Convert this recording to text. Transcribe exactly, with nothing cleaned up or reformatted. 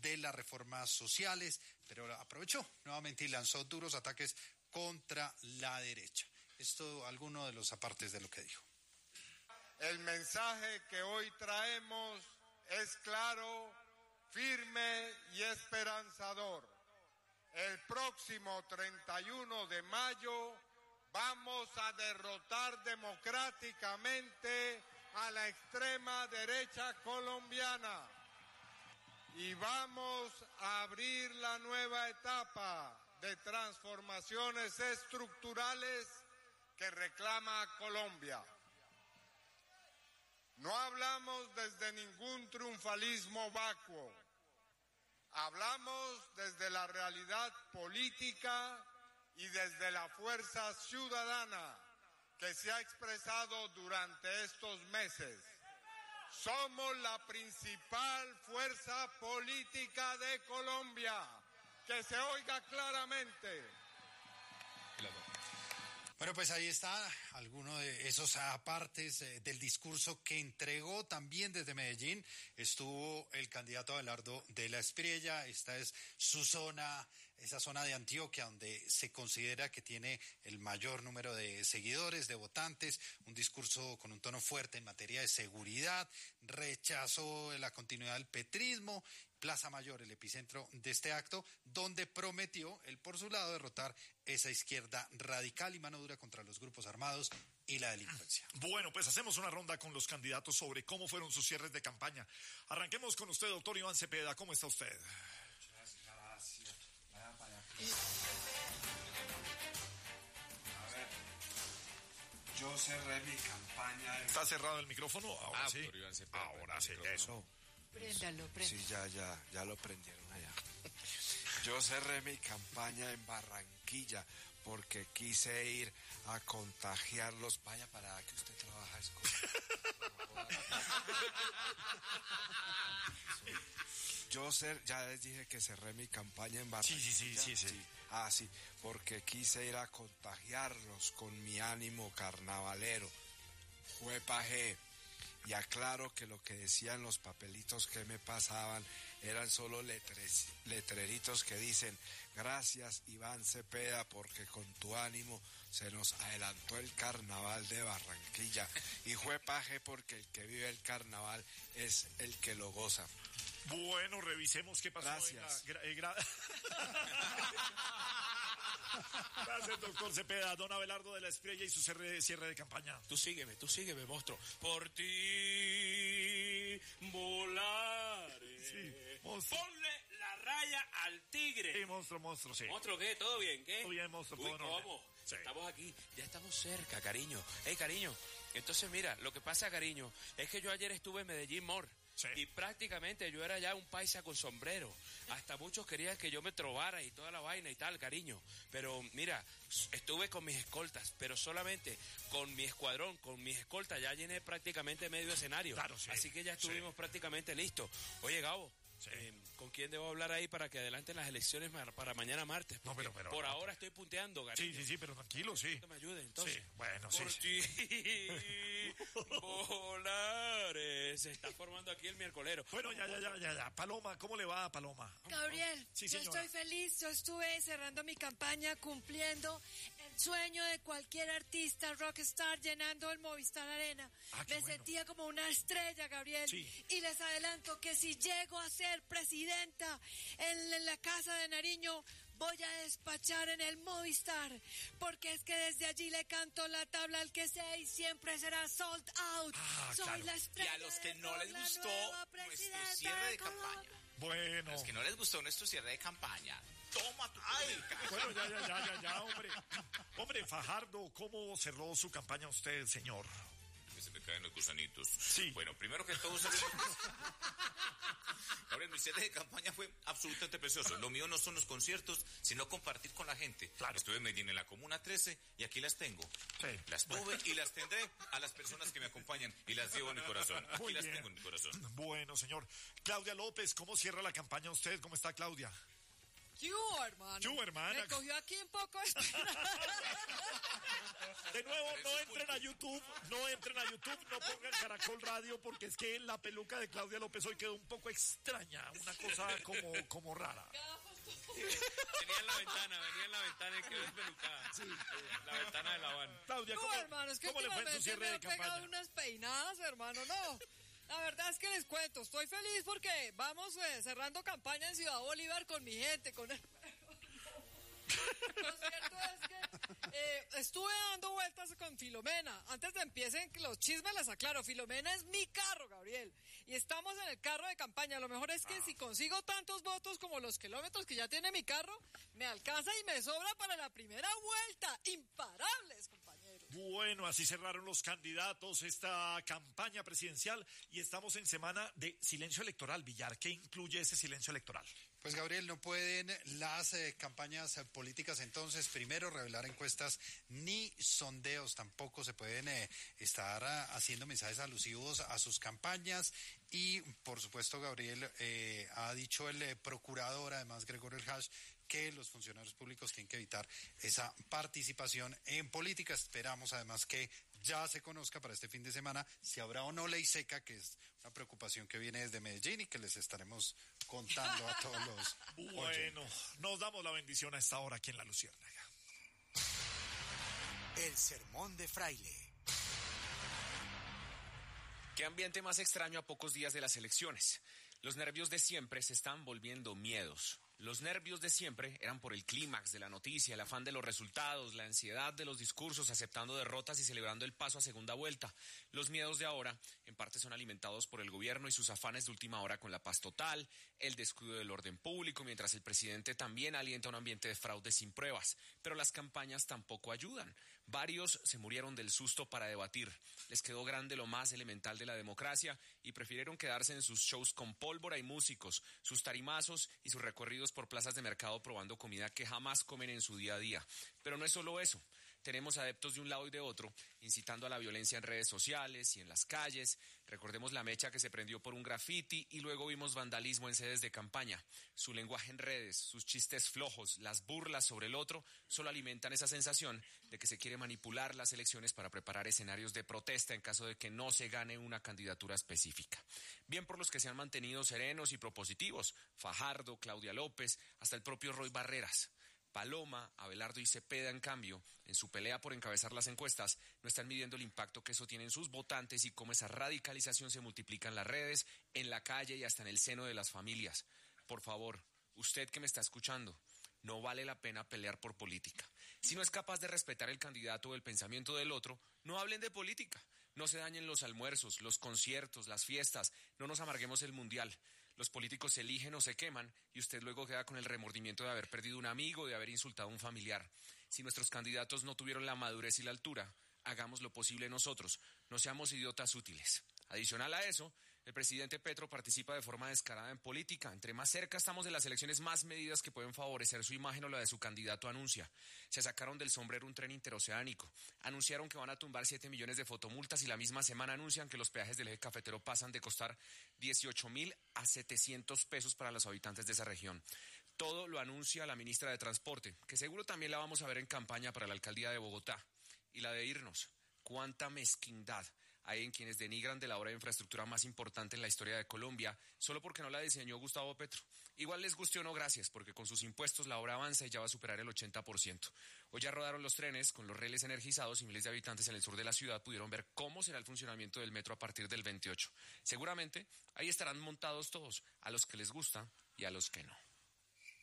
de las reformas sociales, pero aprovechó nuevamente y lanzó duros ataques contra la derecha. Esto, alguno de los apartes de lo que dijo. El mensaje que hoy traemos es claro, firme y esperanzador. El próximo treinta y uno de mayo vamos a derrotar democráticamente a la extrema derecha colombiana y vamos a abrir la nueva etapa de transformaciones estructurales que reclama Colombia. No hablamos desde ningún triunfalismo vacuo. Hablamos desde la realidad política y desde la fuerza ciudadana que se ha expresado durante estos meses. Somos la principal fuerza política de Colombia. Que se oiga claramente. Bueno, pues ahí está alguno de esos apartes eh, del discurso que entregó también desde Medellín. Estuvo el candidato Abelardo de la Espriella. Esta es su zona, esa zona de Antioquia donde se considera que tiene el mayor número de seguidores, de votantes. Un discurso con un tono fuerte en materia de seguridad. Rechazó la continuidad del petrismo. Plaza Mayor, el epicentro de este acto, donde prometió, él por su lado, derrotar esa izquierda radical y mano dura contra los grupos armados y la delincuencia. Bueno, pues hacemos una ronda con los candidatos sobre cómo fueron sus cierres de campaña. Arranquemos con usted, doctor Iván Cepeda. ¿Cómo está usted? Muchas gracias. Vaya para allá. A ver, yo cerré mi campaña. En... ¿Está cerrado el micrófono? Ahora ah, sí. Iván Cepeda, Ahora sí, eso. Préndalo, préndalo. Sí, ya, ya, ya lo prendieron allá. Yo cerré mi campaña en Barranquilla porque quise ir a contagiarlos. Vaya para que usted trabaja. Es con... Yo cer... ya les dije que cerré mi campaña en Barranquilla. Sí, sí, sí, sí, sí. Ah, sí, porque quise ir a contagiarlos con mi ánimo carnavalero. Fue pajé. Y aclaro que lo que decían los papelitos que me pasaban eran solo letres, letreritos que dicen: gracias Iván Cepeda, porque con tu ánimo se nos adelantó el carnaval de Barranquilla. Y fue paje porque el que vive el carnaval es el que lo goza. Bueno, revisemos qué pasó. Gracias. En la, gra, gra... Gracias, doctor Cepeda. Don Abelardo de la Espriella y su cierre, cierre de campaña. Tú sígueme, tú sígueme, monstruo. Por ti volaré. Sí, monstruo. Ponle la raya al tigre. Sí, monstruo, monstruo, sí. ¿Monstruo qué? ¿Todo bien? ¿Qué? Todo bien, monstruo. Uy, todo ¿cómo? Sí. Estamos aquí, ya estamos cerca, cariño. Hey, cariño, entonces mira, lo que pasa, cariño, es que yo ayer estuve en Medellín, Mor. Sí. Y prácticamente yo era ya un paisa con sombrero. Hasta muchos querían que yo me trovara y toda la vaina y tal, cariño. Pero mira, estuve con mis escoltas, pero solamente con mi escuadrón, con mis escoltas, ya llené prácticamente medio escenario. Claro, sí. Así que ya estuvimos sí. prácticamente listos. Oye, Gabo, sí. eh, ¿con quién debo hablar ahí para que adelanten las elecciones para mañana martes? No, pero, pero, por no, ahora pero... estoy punteando, cariño. Sí, sí, sí, pero tranquilo, sí. Que me ayude, entonces. Sí, bueno, por sí. ti volaré. Se está formando aquí el miércolero. Bueno, ya, ya, ya, ya, ya. Paloma, ¿cómo le va a Paloma? Gabriel, sí, yo señora. estoy feliz. Yo estuve cerrando mi campaña, cumpliendo el sueño de cualquier artista rockstar, llenando el Movistar Arena. Ah, Me bueno. sentía como una estrella, Gabriel. Sí. Y les adelanto que si llego a ser presidenta en, en la Casa de Nariño, voy a despachar en el Movistar, porque es que desde allí le canto la tabla al que sea y siempre será sold out. Ah, Soy claro. la estrella. Y a los que no les gustó nuestro cierre de campaña. Bueno. A los que no les gustó nuestro cierre de campaña. Toma tu... ¡Ay! Bueno, ya, ya, ya, ya, ya, hombre. Hombre, Fajardo, ¿cómo cerró su campaña usted, señor? Que se me caen los gusanitos. Sí. Bueno, primero que todo... Ahora, mi cierre de campaña fue absolutamente precioso. Lo mío no son los conciertos, sino compartir con la gente. Claro. Estuve en Medellín en la Comuna trece y aquí las tengo. Sí. Las tuve bueno. y las tendré a las personas que me acompañan y las llevo en mi corazón. Aquí Muy las bien. tengo en mi corazón. Bueno, señor. Claudia López, ¿cómo cierra la campaña usted? ¿Cómo está, Claudia? ¿Qué hubo, hermano? ¿Qué hubo, hermana? Me cogió aquí un poco de... De nuevo, no entren a YouTube, no entren a YouTube, no pongan Caracol Radio, porque es que la peluca de Claudia López hoy quedó un poco extraña, una cosa como, como rara. Venía en la ventana, venía en la ventana y quedó despelucada. Sí, la ventana de la van. Claudia, No, ¿cómo, hermano, es que ¿cómo le fue en su cierre me de han pegado campaña? unas peinadas, hermano, no. La verdad es que les cuento, estoy feliz porque vamos eh, cerrando campaña en Ciudad Bolívar con mi gente, con el... Lo cierto es que eh, estuve dando vueltas con Filomena. Antes de empiecen los chismes les aclaro, Filomena es mi carro, Gabriel. Y estamos en el carro de campaña. Lo mejor es que ah. si consigo tantos votos como los kilómetros que ya tiene mi carro, me alcanza y me sobra para la primera vuelta. Imparables, compañeros. Bueno, así cerraron los candidatos esta campaña presidencial y estamos en semana de silencio electoral. Villar, ¿qué incluye ese silencio electoral? Pues Gabriel, no pueden las eh, campañas eh, políticas entonces primero revelar encuestas ni sondeos, tampoco se pueden eh, estar a, haciendo mensajes alusivos a sus campañas y por supuesto Gabriel eh, ha dicho el eh, procurador, además Gregorio El Hash, que los funcionarios públicos tienen que evitar esa participación en política. Esperamos además que ya se conozca para este fin de semana si habrá o no ley seca, que es una preocupación que viene desde Medellín y que les estaremos contando a todos los Bueno, oyentes. Nos damos la bendición a esta hora aquí en La Luciérnaga. El sermón de Fraile. Qué ambiente más extraño a pocos días de las elecciones. Los nervios de siempre se están volviendo miedos. Los nervios de siempre eran por el clímax de la noticia, el afán de los resultados, la ansiedad de los discursos, aceptando derrotas y celebrando el paso a segunda vuelta. Los miedos de ahora, en parte, son alimentados por el gobierno y sus afanes de última hora con la paz total, el descuido del orden público, mientras el presidente también alienta un ambiente de fraude sin pruebas. Pero las campañas tampoco ayudan. Varios se murieron del susto para debatir. Les quedó grande lo más elemental de la democracia y prefirieron quedarse en sus shows con pólvora y músicos, sus tarimazos y sus recorridos por plazas de mercado probando comida que jamás comen en su día a día. Pero no es solo eso. Tenemos adeptos de un lado y de otro, incitando a la violencia en redes sociales y en las calles. Recordemos la mecha que se prendió por un graffiti y luego vimos vandalismo en sedes de campaña. Su lenguaje en redes, sus chistes flojos, las burlas sobre el otro, solo alimentan esa sensación de que se quiere manipular las elecciones para preparar escenarios de protesta en caso de que no se gane una candidatura específica. Bien por los que se han mantenido serenos y propositivos, Fajardo, Claudia López, hasta el propio Roy Barreras. Paloma, Abelardo y Cepeda, en cambio, en su pelea por encabezar las encuestas, no están midiendo el impacto que eso tiene en sus votantes y cómo esa radicalización se multiplica en las redes, en la calle y hasta en el seno de las familias. Por favor, usted que me está escuchando, no vale la pena pelear por política. Si no es capaz de respetar el candidato o el pensamiento del otro, no hablen de política. No se dañen los almuerzos, los conciertos, las fiestas, no nos amarguemos el mundial. Los políticos se eligen o se queman y usted luego queda con el remordimiento de haber perdido un amigo, de haber insultado a un familiar. Si nuestros candidatos no tuvieron la madurez y la altura, hagamos lo posible nosotros, no seamos idiotas útiles. Adicional a eso, el presidente Petro participa de forma descarada en política. Entre más cerca estamos de las elecciones, más medidas que pueden favorecer su imagen o la de su candidato anuncia. Se sacaron del sombrero un tren interoceánico. Anunciaron que van a tumbar siete millones de fotomultas y la misma semana anuncian que los peajes del eje cafetero pasan de costar dieciocho mil a setecientos pesos para los habitantes de esa región. Todo lo anuncia la ministra de Transporte, que seguro también la vamos a ver en campaña para la alcaldía de Bogotá. Y la de irnos. Cuánta mezquindad hay en quienes denigran de la obra de infraestructura más importante en la historia de Colombia, solo porque no la diseñó Gustavo Petro. Igual les guste o no, gracias, porque con sus impuestos la obra avanza y ya va a superar el ochenta por ciento. Hoy ya rodaron los trenes con los rieles energizados y miles de habitantes en el sur de la ciudad pudieron ver cómo será el funcionamiento del metro a partir del veintiocho. Seguramente ahí estarán montados todos, a los que les gusta y a los que no.